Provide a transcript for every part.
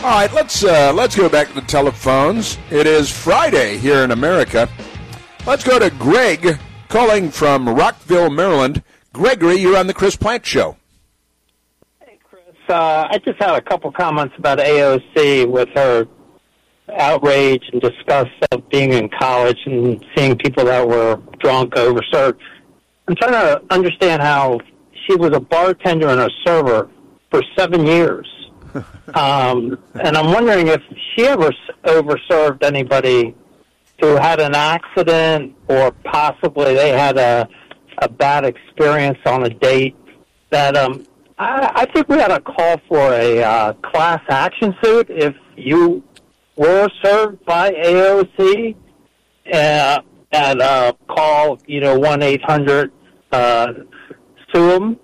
All right, let's go back to the telephones. It is Friday here in America. Let's go to Greg calling from Rockville, Maryland. Gregory, you're on the Chris Plante Show. Hey, Chris. I just had a couple comments about AOC with her outrage and disgust of being in college and seeing people that were drunk, overserved. I'm trying to understand how she was a bartender and a server for 7 years. And I'm wondering if she ever overserved anybody who had an accident or possibly they had a bad experience on a date. That I think we had a call for a class action suit if you were served by AOC and call 1-800 sue them.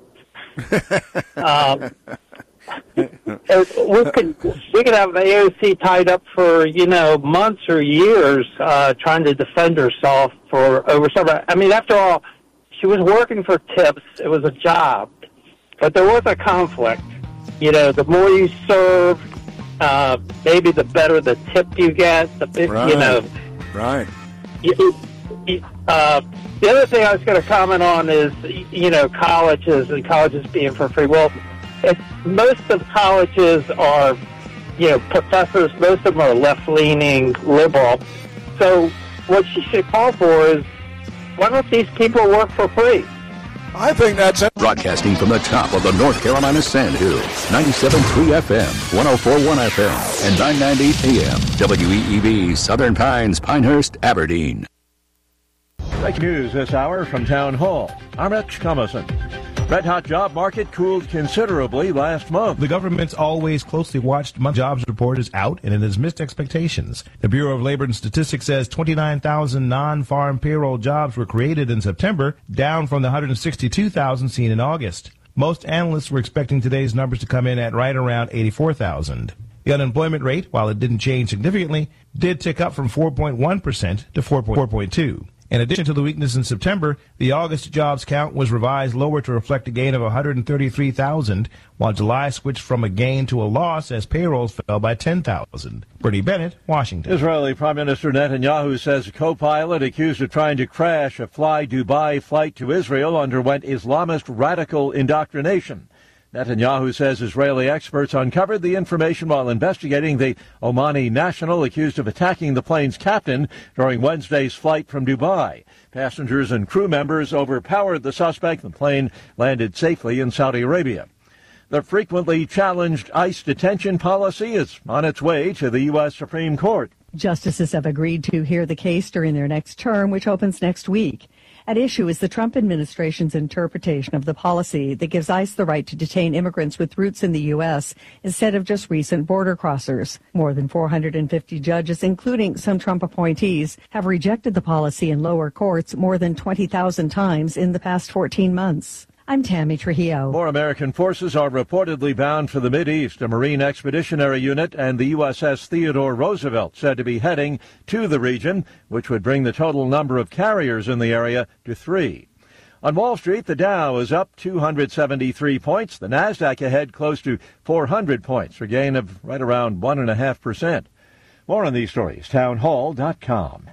We could have AOC tied up for months or years trying to defend herself for overserving. I mean, after all, she was working for tips. It was a job, but there was a conflict. The more you serve, maybe the better the tip you get. Right. The other thing I was going to comment on is, colleges and colleges being for free. Well, most of colleges are, professors, most of them are left-leaning, liberal. So what she should call for is, why don't these people work for free? I think that's it. Broadcasting from the top of the North Carolina Sand Hills, 97.3 FM, 104.1 FM, and 990 AM, WEEV, Southern Pines, Pinehurst, Aberdeen. Breaking news this hour from Town Hall. I'm Rich Comerson. Red-hot job market cooled considerably last month. The government's always closely watched jobs report is out, and it has missed expectations. The Bureau of Labor and Statistics says 29,000 non-farm payroll jobs were created in September, down from the 162,000 seen in August. Most analysts were expecting today's numbers to come in at right around 84,000. The unemployment rate, while it didn't change significantly, did tick up from 4.1% to 4.2%. In addition to the weakness in September, the August jobs count was revised lower to reflect a gain of 133,000, while July switched from a gain to a loss as payrolls fell by 10,000. Bernie Bennett, Washington. Israeli Prime Minister Netanyahu says a co-pilot accused of trying to crash a Fly Dubai flight to Israel underwent Islamist radical indoctrination. Netanyahu says Israeli experts uncovered the information while investigating the Omani national accused of attacking the plane's captain during Wednesday's flight from Dubai. Passengers and crew members overpowered the suspect. The plane landed safely in Saudi Arabia. The frequently challenged ICE detention policy is on its way to the U.S. Supreme Court. Justices have agreed to hear the case during their next term, which opens next week. At issue is the Trump administration's interpretation of the policy that gives ICE the right to detain immigrants with roots in the U.S. instead of just recent border crossers. More than 450 judges, including some Trump appointees, have rejected the policy in lower courts more than 20,000 times in the past 14 months. I'm Tammy Trujillo. More American forces are reportedly bound for the Mideast. A Marine Expeditionary Unit and the USS Theodore Roosevelt said to be heading to the region, which would bring the total number of carriers in the area to 3. On Wall Street, the Dow is up 273 points. The Nasdaq ahead close to 400 points, for a gain of right around 1.5%. More on these stories, townhall.com.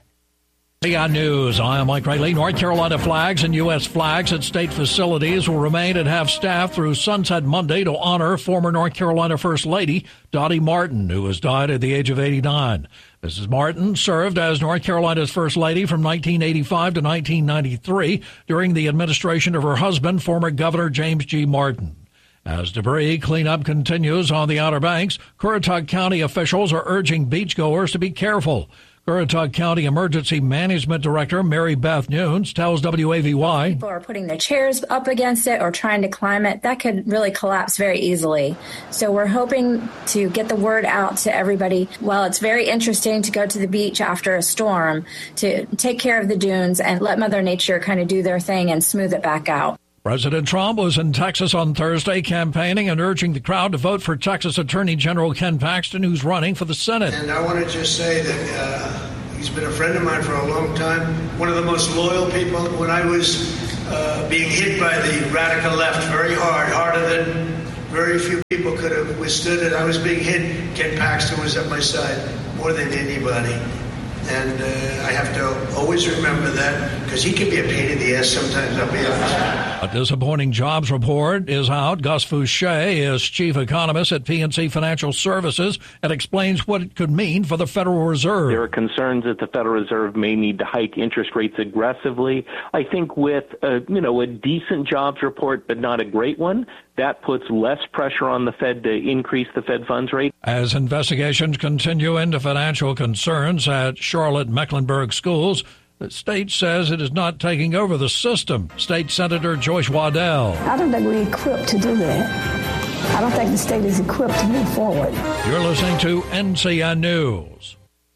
On News, I am Mike Riley. North Carolina flags and U.S. flags at state facilities will remain and have staff through Sunset Monday to honor former North Carolina First Lady Dottie Martin, who has died at the age of 89. Mrs. Martin served as North Carolina's First Lady from 1985 to 1993 during the administration of her husband, former Governor James G. Martin. As debris cleanup continues on the Outer Banks, Currituck County officials are urging beachgoers to be careful. Currituck County Emergency Management Director Mary Beth Nunes tells WAVY. People are putting their chairs up against it or trying to climb it. That could really collapse very easily. So we're hoping to get the word out to everybody. While it's very interesting to go to the beach after a storm, to take care of the dunes and let Mother Nature kind of do their thing and smooth it back out. President Trump was in Texas on Thursday campaigning and urging the crowd to vote for Texas Attorney General Ken Paxton, who's running for the Senate. And I want to just say that he's been a friend of mine for a long time, one of the most loyal people. When I was being hit by the radical left very hard, harder than Very few people could have withstood it. I was being hit. Ken Paxton was at my side more than anybody. And I have to always remember that because he can be a pain in the ass sometimes, I'll be honest. A disappointing jobs report is out. Gus Fouché is chief economist at PNC Financial Services and explains what it could mean for the Federal Reserve. There are concerns that the Federal Reserve may need to hike interest rates aggressively. I think with a decent jobs report, but not a great one, that puts less pressure on the Fed to increase the Fed funds rate. As investigations continue into financial concerns at Charlotte Mecklenburg schools, the state says it is not taking over the system. State Senator Joyce Waddell. I don't think we're equipped to do that. I don't think the state is equipped to move forward. You're listening to NCN News.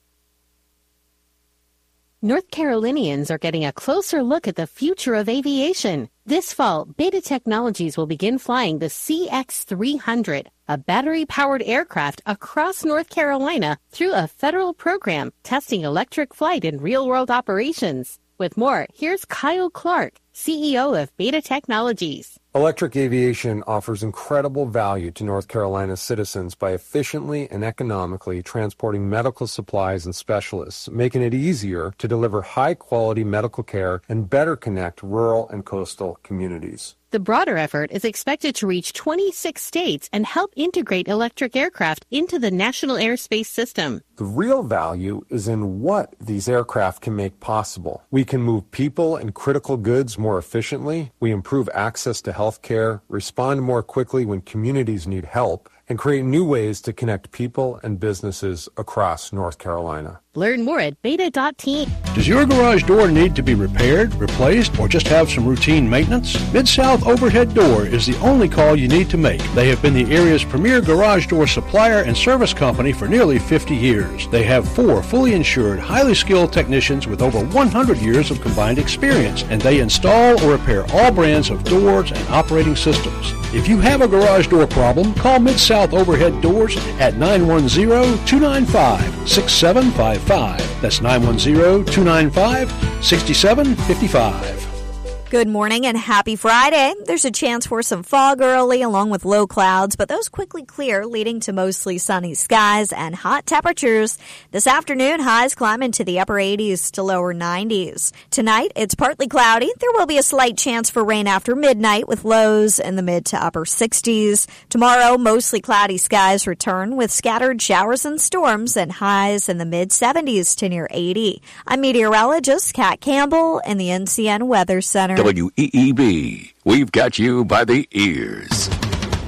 North Carolinians are getting a closer look at the future of aviation. This fall, Beta Technologies will begin flying the CX-300, a battery-powered aircraft across North Carolina through a federal program testing electric flight in real-world operations. With more, here's Kyle Clark, CEO of Beta Technologies. Electric aviation offers incredible value to North Carolina's citizens by efficiently and economically transporting medical supplies and specialists, making it easier to deliver high-quality medical care and better connect rural and coastal communities. The broader effort is expected to reach 26 states and help integrate electric aircraft into the national airspace system. The real value is in what these aircraft can make possible. We can move people and critical goods more efficiently. We improve access to health care, respond more quickly when communities need help, and create new ways to connect people and businesses across North Carolina. Learn more at beta.team. Does your garage door need to be repaired, replaced, or just have some routine maintenance? Mid-South Overhead Door is the only call you need to make. They have been the area's premier garage door supplier and service company for nearly 50 years. They have 4 fully insured, highly skilled technicians with over 100 years of combined experience, and they install or repair all brands of doors and operating systems. If you have a garage door problem, call Mid-South Overhead Doors at 910-295-6755. That's 910-295-6755. Good morning and happy Friday. There's a chance for some fog early along with low clouds, but those quickly clear, leading to mostly sunny skies and hot temperatures. This afternoon, highs climb into the upper 80s to lower 90s. Tonight, it's partly cloudy. There will be a slight chance for rain after midnight with lows in the mid to upper 60s. Tomorrow, mostly cloudy skies return with scattered showers and storms and highs in the mid 70s to near 80. I'm meteorologist Kat Campbell in the NCN Weather Center. WEEB. We've got you by the ears.